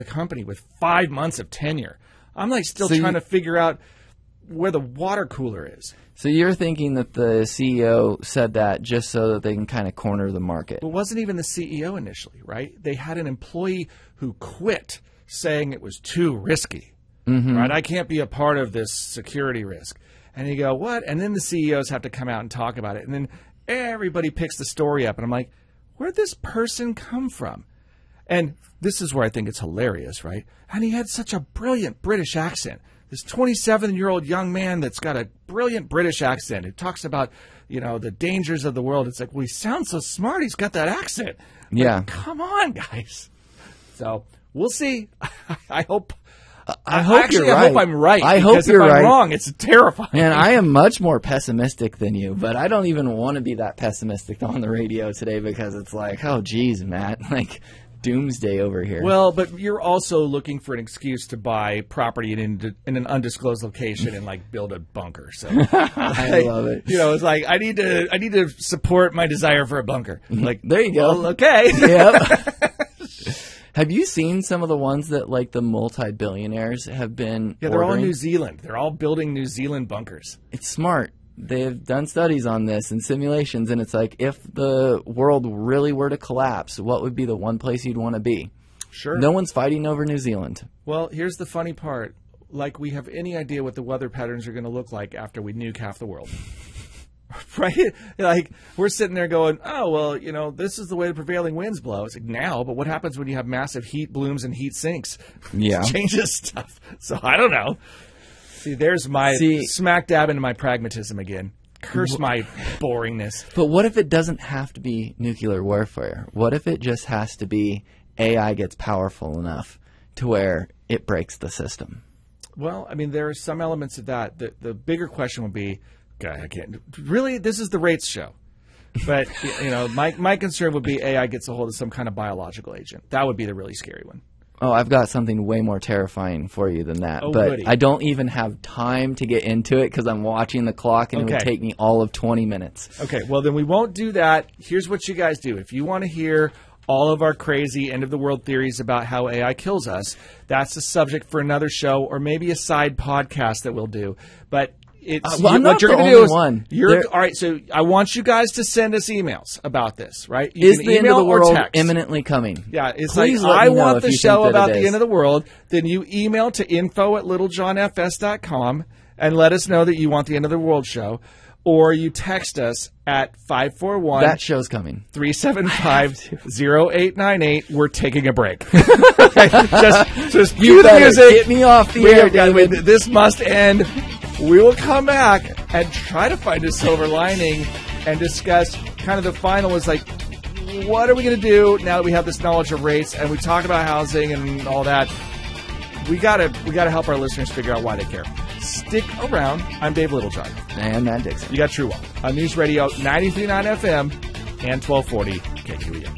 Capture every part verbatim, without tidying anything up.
the company with five months of tenure. I'm like still so trying you, to figure out where the water cooler is. So you're thinking that the C E O said that just so that they can kind of corner the market. It wasn't even the C E O initially, right? They had an employee who quit saying it was too risky, mm-hmm. right? I can't be a part of this security risk. And you go, what? And then the C E Os have to come out and talk about it. And then everybody picks the story up. And I'm like, where'd this person come from? And this is where I think it's hilarious, right? And he had such a brilliant British accent. This twenty-seven-year-old young man that's got a brilliant British accent who talks about, you know, the dangers of the world. It's like, well, he sounds so smart. He's got that accent. Yeah. Like, come on, guys. So we'll see. I hope. I hope Actually, you're right. I hope I'm right. I hope you're if I'm right. wrong, it's terrifying. Man, I am much more pessimistic than you, but I don't even want to be that pessimistic on the radio today because it's like, oh, geez, Matt, like doomsday over here. Well, but you're also looking for an excuse to buy property in, in an undisclosed location and like build a bunker. So I love it. You know, it's like I need to I need to support my desire for a bunker. Like there you go. Well, okay. Yep. Have you seen some of the ones that, like, the multi-billionaires have been Yeah, they're ordering? all in New Zealand. They're all building New Zealand bunkers. It's smart. They've done studies on this and simulations, and it's like, if the world really were to collapse, what would be the one place you'd want to be? Sure. No one's fighting over New Zealand. Well, here's the funny part. Like, we have any idea what the weather patterns are going to look like after we nuke half the world. Right? Like, we're sitting there going, oh, well, you know, this is the way the prevailing winds blow. It's like, now, but what happens when you have massive heat blooms and heat sinks? Yeah. It changes stuff. So, I don't know. See, there's my See, smack dab into my pragmatism again. Curse my boringness. But what if it doesn't have to be nuclear warfare? What if it just has to be A I gets powerful enough to where it breaks the system? Well, I mean, there are some elements of that. The, the bigger question would be, God, I can't. Really, this is the rates show. But, you know, my, my concern would be A I gets a hold of some kind of biological agent. That would be the really scary one. Oh, I've got something way more terrifying for you than that. Oh, but goody. I don't even have time to get into it because I'm watching the clock and Okay. it would take me all of twenty minutes. Okay, well, then we won't do that. Here's what you guys do. If you want to hear all of our crazy end-of-the-world theories about how A I kills us, that's a subject for another show or maybe a side podcast that we'll do. But it's Uh, well, I'm you, what not you're the going to do only is one. You're, There- all right, so I want you guys to send us emails about this, right? You Is can the end email of the or world text. imminently coming? Yeah, it's Please like, let I me know want if the you show think that about it the is. end of the world. Then you email to info at littlejohnfs dot com and let us know that you want the end of the world show. Or you text us at five four one, That show's coming. three seven five, zero eight nine eight. We're taking a break. Okay, just just You cue the better music. get me off the We air, are- David. This must end. We will come back and try to find a silver lining and discuss kind of the final is like, what are we going to do now that we have this knowledge of rates and we talk about housing and all that? We gotta we gotta help our listeners figure out why they care. Stick around. I'm Dave Littlejohn. And Matt Dixon. You got True Wealth on News Radio ninety-three point nine F M and twelve forty K Q E M.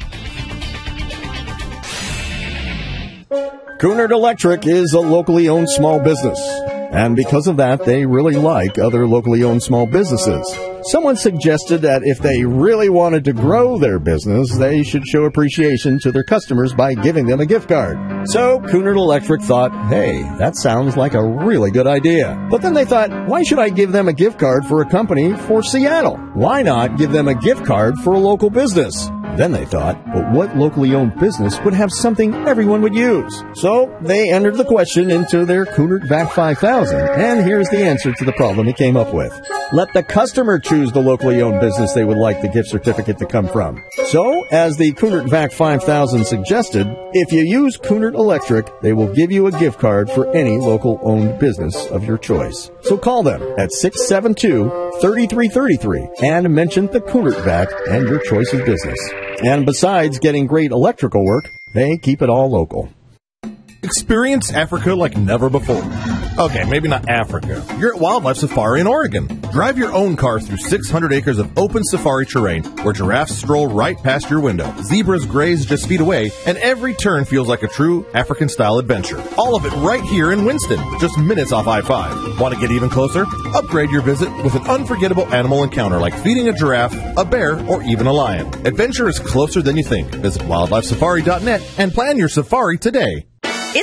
Cunard Electric is a locally owned small business, and because of that, they really like other locally owned small businesses. Someone suggested that if they really wanted to grow their business, they should show appreciation to their customers by giving them a gift card. So Cunard Electric thought, hey, that sounds like a really good idea. But then they thought, why should I give them a gift card for a company for Seattle? Why not give them a gift card for a local business? Then they thought, but what locally owned business would have something everyone would use? So they entered the question into their Cunard V A C five thousand, and here's the answer to the problem he came up with. Let the customer choose the locally owned business they would like the gift certificate to come from. So, as the Cunard V A C five thousand suggested, if you use Cunard Electric, they will give you a gift card for any local owned business of your choice. So call them at six seven two, three three three three and mention the Cunard V A C and your choice of business. And besides getting great electrical work, they keep it all local. Experience Africa like never before. Okay, maybe not Africa. You're at Wildlife Safari in Oregon. Drive your own car through six hundred acres of open safari terrain where giraffes stroll right past your window, zebras graze just feet away, and every turn feels like a true African-style adventure. All of it right here in Winston, just minutes off I five. Want to get even closer? Upgrade your visit with an unforgettable animal encounter like feeding a giraffe, a bear, or even a lion. Adventure is closer than you think. Visit wildlife safari dot net and plan your safari today.